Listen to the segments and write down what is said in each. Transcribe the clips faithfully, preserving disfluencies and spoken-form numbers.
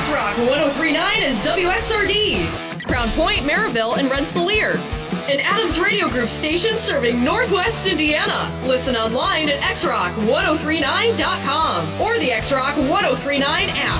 X-Rock one oh three point nine is W X R D, Crown Point, Maryville, and Rensselaer. An Adams Radio Group station serving Northwest Indiana. Listen online at x rock one oh three nine dot com or the X-Rock one oh three nine app.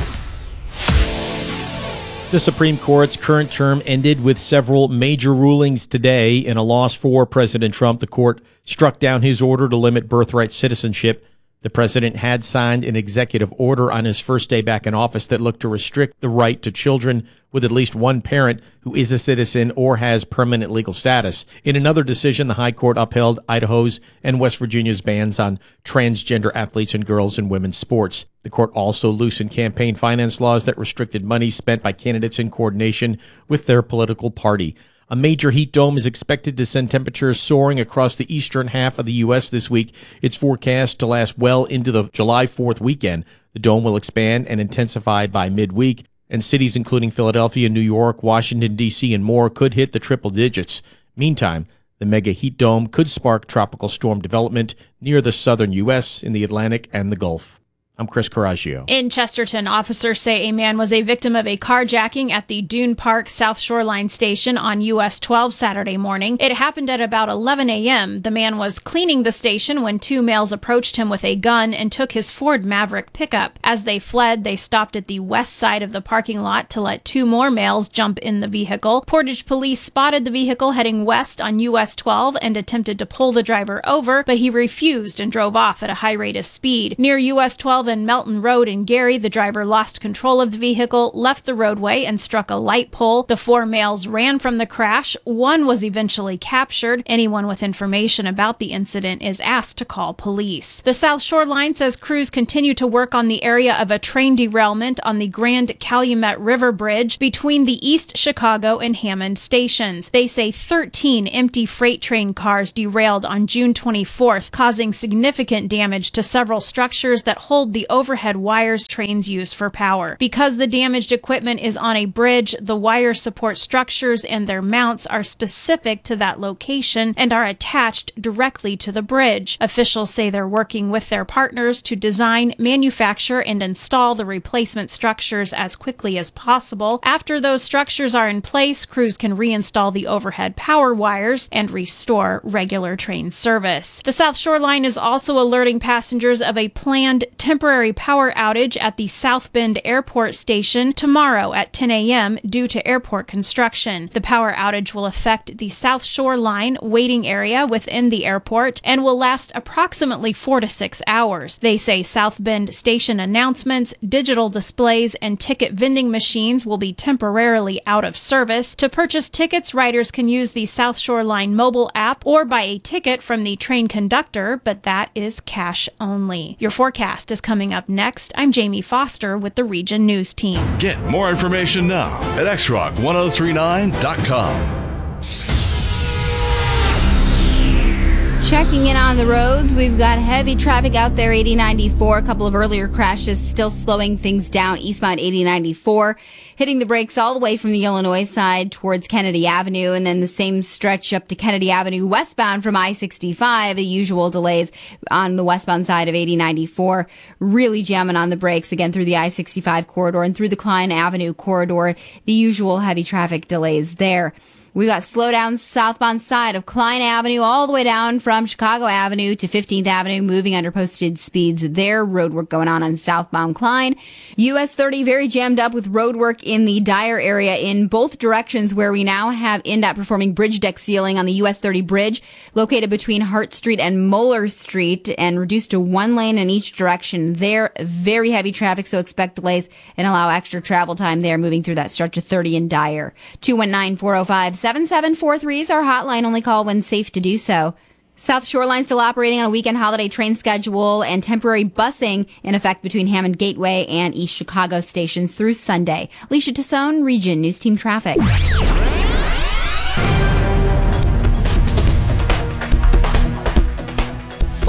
The Supreme Court's current term ended with several major rulings today. In a loss for President Trump, the court struck down his order to limit birthright citizenship. The president had signed an executive order on his first day back in office that looked to restrict the right to children with at least one parent who is a citizen or has permanent legal status. In another decision, the High Court upheld Idaho's and West Virginia's bans on transgender athletes and girls in women's sports. The court also loosened campaign finance laws that restricted money spent by candidates in coordination with their political party. A major heat dome is expected to send temperatures soaring across the eastern half of the U S this week. It's forecast to last well into the July fourth weekend. The dome will expand and intensify by midweek, and cities including Philadelphia, New York, Washington, D C, and more could hit the triple digits. Meantime, the mega heat dome could spark tropical storm development near the southern U S in the Atlantic and the Gulf. I'm Chris Coraggio. In Chesterton, officers say a man was a victim of a carjacking at the Dune Park South Shoreline Station on U S twelve Saturday morning. It happened at about eleven a.m. The man was cleaning the station when two males approached him with a gun and took his Ford Maverick pickup. As they fled, they stopped at the west side of the parking lot to let two more males jump in the vehicle. Portage police spotted the vehicle heading west on U S twelve and attempted to pull the driver over, but he refused and drove off at a high rate of speed. Near U S twelve and Melton Road in Gary, the driver lost control of the vehicle, left the roadway, and struck a light pole. The four males ran from the crash. One was eventually captured. Anyone with information about the incident is asked to call police. The South Shoreline says crews continue to work on the area of a train derailment on the Grand Calumet River Bridge between the East Chicago and Hammond stations. They say thirteen empty freight train cars derailed on June twenty-fourth, causing significant damage to several structures that hold the overhead wires trains use for power. Because the damaged equipment is on a bridge, the wire support structures and their mounts are specific to that location and are attached directly to the bridge. Officials say they're working with their partners to design, manufacture, and install the replacement structures as quickly as possible. After those structures are in place, crews can reinstall the overhead power wires and restore regular train service. The South Shoreline is also alerting passengers of a planned temporary power outage at the South Bend Airport Station tomorrow at ten a.m. due to airport construction. The power outage will affect the South Shore Line waiting area within the airport and will last approximately four to six hours. They say South Bend Station announcements, digital displays, and ticket vending machines will be temporarily out of service. To purchase tickets, riders can use the South Shore Line mobile app or buy a ticket from the train conductor, but that is cash only. Your forecast is coming up next. I'm Jamie Foster with the Region News Team. Get more information now at x rock one oh three nine dot com. Checking in on the roads, we've got heavy traffic out there, eighty ninety-four. A couple of earlier crashes still slowing things down eastbound eighty ninety-four. Hitting the brakes all the way from the Illinois side towards Kennedy Avenue, and then the same stretch up to Kennedy Avenue westbound from I sixty-five. The usual delays on the westbound side of eighty ninety-four. Really jamming on the brakes again through the I sixty-five corridor and through the Klein Avenue corridor. The usual heavy traffic delays there. We got slowdowns southbound side of Klein Avenue all the way down from Chicago Avenue to fifteenth Avenue, moving under posted speeds there. Road work going on on southbound Klein. U S thirty very jammed up with road work in the Dyer area in both directions, where we now have N D O T performing bridge deck sealing on the U S thirty bridge located between Hart Street and Moeller Street and reduced to one lane in each direction there. Very heavy traffic, so expect delays and allow extra travel time there moving through that stretch of thirty in Dyer. two one nine, four oh five, seven seven four three is our hotline. Only call when safe to do so. South Shoreline still operating on a weekend holiday train schedule and temporary busing in effect between Hammond Gateway and East Chicago stations through Sunday. Alicia Tassone, Region News Team Traffic.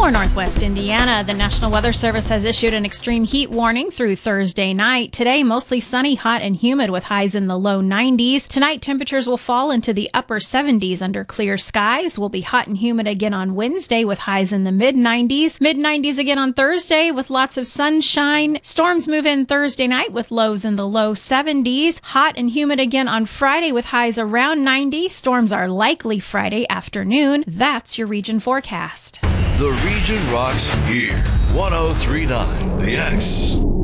For Northwest Indiana, the National Weather Service has issued an extreme heat warning through Thursday night. Today, mostly sunny, hot, and humid with highs in the low nineties. Tonight, temperatures will fall into the upper seventies under clear skies. Will be hot and humid again on Wednesday with highs in the mid nineties. mid nineties again on Thursday with lots of sunshine. Storms move in Thursday night with lows in the low seventies. Hot and humid again on Friday with highs around ninety. Storms are likely Friday afternoon. That's your region forecast. The region rocks here. one oh three point nine The X.